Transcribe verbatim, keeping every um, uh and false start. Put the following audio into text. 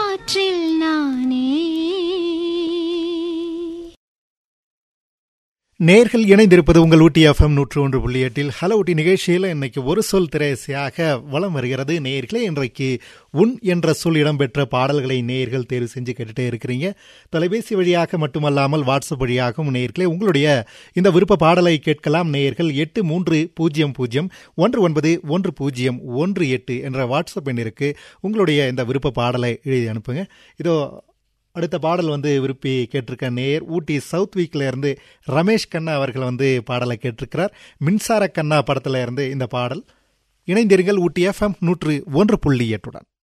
காற்றில் நானே. நேர்கள் இணைந்திருப்பது உங்கள் ஊட்டி எஃப்எம் நூற்று ஒன்று புள்ளி எட்டில் ஹலோ ஊட்டி நிகழ்ச்சியில் இன்னைக்கு ஒரு சொல் திரைசியாக வலம் வருகிறது. நேர்களே, இன்றைக்கு உன் என்ற சொல் இடம்பெற்ற பாடல்களை நேர்கள் தேர்வு செஞ்சு கேட்டுட்டே இருக்கிறீங்க. தொலைபேசி வழியாக மட்டுமல்லாமல் வாட்ஸ்அப் வழியாகவும் நேர்களே உங்களுடைய இந்த விருப்ப பாடலை கேட்கலாம். நேர்கள் எட்டு மூன்று பூஜ்ஜியம் பூஜ்ஜியம் ஒன்று ஒன்பது ஒன்று பூஜ்ஜியம் ஒன்று எட்டு என்ற வாட்ஸ்அப் எண்ணிற்கு உங்களுடைய இந்த விருப்ப பாடலை எழுதி அனுப்புங்க. இதோ அடுத்த பாடல் வந்து விருப்பி கேட்டிருக்க நேர் ஊட்டி சவுத் வீக்ல இருந்து ரமேஷ் கண்ணா அவர்கள் வந்து பாடலை கேட்டிருக்கிறார். மின்சார கண்ணா படத்துல இருந்து இந்த பாடல். இணைந்தீர்கள் ஊட்டி எஃப்எம் நூற்று ஒன்று புள்ளி எட்டுடன்.